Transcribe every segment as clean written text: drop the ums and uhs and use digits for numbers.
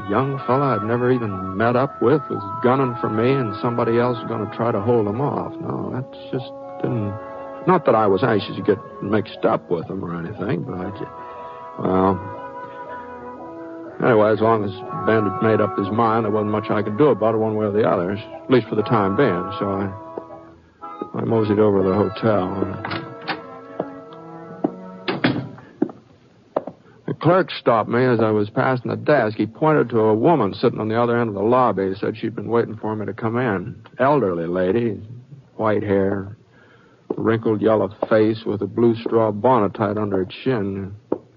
young fella I'd never even met up with was gunning for me and somebody else was going to try to hold him off. No, that just didn't... Not that I was anxious to get mixed up with him or anything, but I just... Well... Anyway, as long as Ben had made up his mind, there wasn't much I could do about it one way or the other, at least for the time being. So I moseyed over to the hotel. The clerk stopped me as I was passing the desk. He pointed to a woman sitting on the other end of the lobby. He said she'd been waiting for me to come in. Elderly lady, white hair, wrinkled yellow face with a blue straw bonnet tied under her chin.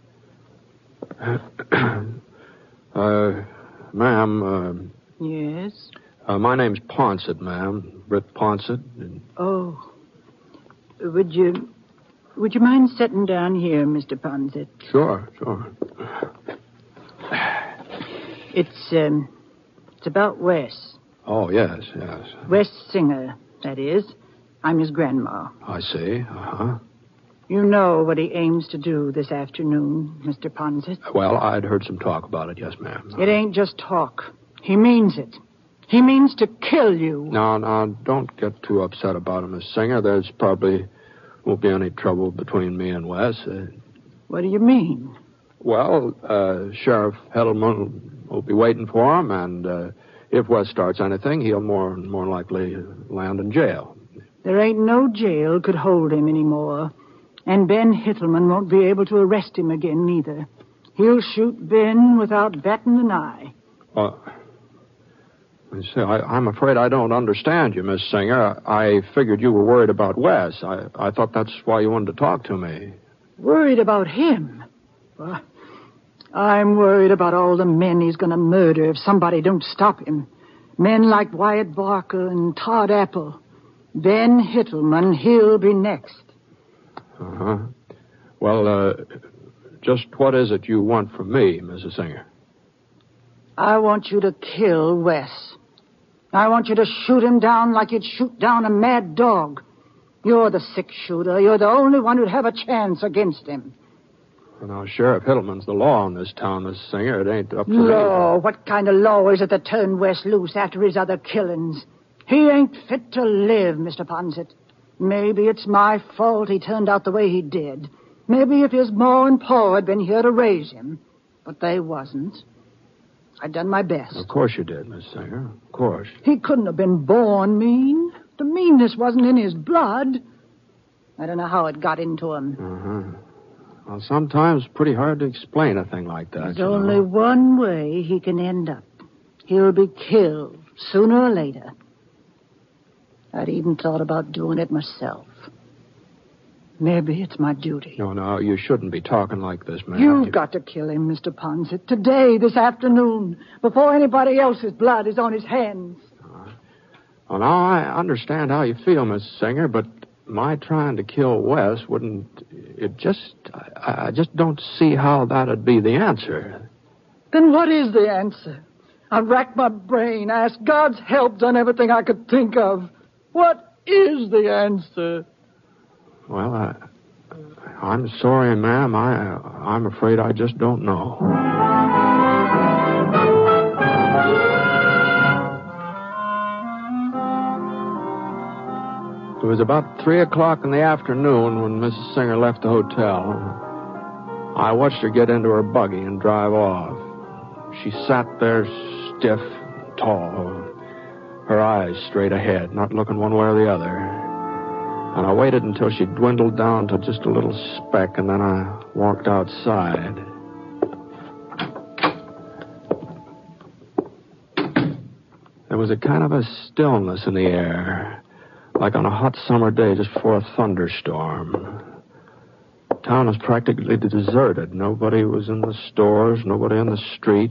Ma'am. Yes? My name's Ponsett, ma'am. Britt Ponsett. Oh. Would you mind sitting down here, Mr. Ponsett? Sure. It's about Wes. Oh, yes. Wes Singer, that is. I'm his grandma. I see. Uh-huh. You know what he aims to do this afternoon, Mr. Ponsett? Well, I'd heard some talk about it, yes, ma'am. It ain't just talk. He means it. He means to kill you. No, don't get too upset about it, Miss Singer. There's probably won't be any trouble between me and Wes. What do you mean? Well, Sheriff Heddleman will be waiting for him, and if Wes starts anything, he'll more likely land in jail. There ain't no jail could hold him anymore. And Ben Hittleman won't be able to arrest him again, neither. He'll shoot Ben without batting an eye. I'm afraid I don't understand you, Miss Singer. I figured you were worried about Wes. I thought that's why you wanted to talk to me. Worried about him? Well, I'm worried about all the men he's going to murder if somebody don't stop him. Men like Wyatt Barker and Todd Apple. Ben Hittleman, he'll be next. Uh-huh. Well, just what is it you want from me, Mrs. Singer? I want you to kill Wes. I want you to shoot him down like you'd shoot down a mad dog. You're the six-shooter. You're the only one who'd have a chance against him. Well, now, Sheriff Hittleman's the law in this town, Miss Singer. It ain't up to me. Law? What kind of law is it that turned Wes loose after his other killings? He ain't fit to live, Mr. Ponsett. Maybe it's my fault he turned out the way he did. Maybe if his ma and pa had been here to raise him. But they wasn't. I done my best. Of course you did, Miss Singer. Of course. He couldn't have been born mean. The meanness wasn't in his blood. I don't know how it got into him. Uh-huh. Well, sometimes it's pretty hard to explain a thing like that. There's only one way he can end up. He'll be killed sooner or later. I'd even thought about doing it myself. Maybe it's my duty. No, you shouldn't be talking like this, man. You've got to kill him, Mr. Ponsett. Today, this afternoon, before anybody else's blood is on his hands. Well, now, I understand how you feel, Miss Singer, but my trying to kill Wes wouldn't... I just don't see how that'd be the answer. Then what is the answer? I've racked my brain, asked God's help, done everything I could think of. What is the answer? Well, I'm sorry, ma'am. I'm afraid I just don't know. It was about 3 o'clock in the afternoon when Mrs. Singer left the hotel. I watched her get into her buggy and drive off. She sat there stiff, tall, her eyes straight ahead, not looking one way or the other. And I waited until she dwindled down to just a little speck, and then I walked outside. There was a kind of a stillness in the air, like on a hot summer day just before a thunderstorm. The town was practically deserted. Nobody was in the stores, nobody on the street.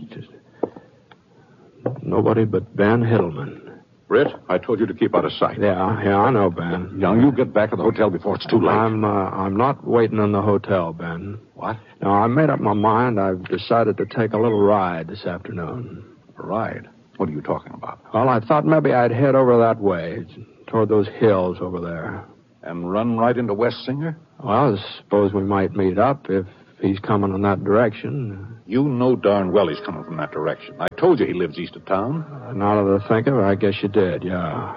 Nobody but Ben Hittleman. Britt, I told you to keep out of sight. Yeah, I know, Ben. Now, you get back to the hotel before it's too late. I'm not waiting in the hotel, Ben. What? No, I made up my mind. I've decided to take a little ride this afternoon. A ride? What are you talking about? Well, I thought maybe I'd head over that way, toward those hills over there. And run right into Wes Singer? Well, I suppose we might meet up if he's coming in that direction. You know darn well he's coming from that direction. I told you he lives east of town. Now that I think of it, I guess you did, yeah.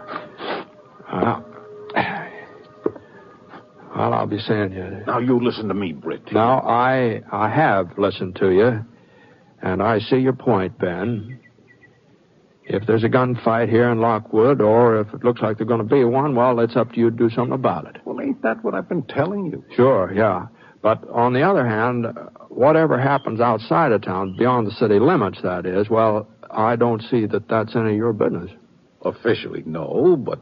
Well, I'll be seeing you. Now, you listen to me, Britt. Now, I have listened to you, and I see your point, Ben. If there's a gunfight here in Lockwood, or if it looks like there's going to be one, well, it's up to you to do something about it. Well, ain't that what I've been telling you? Sure, yeah. But on the other hand, whatever happens outside of town, beyond the city limits, that is, well, I don't see that that's any of your business. Officially, no, but...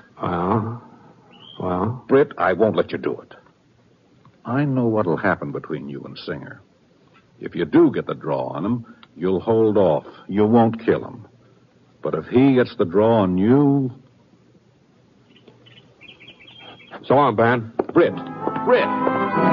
Well? Britt, I won't let you do it. I know what'll happen between you and Singer. If you do get the draw on him, you'll hold off. You won't kill him. But if he gets the draw on you... So long, Ben. Britt!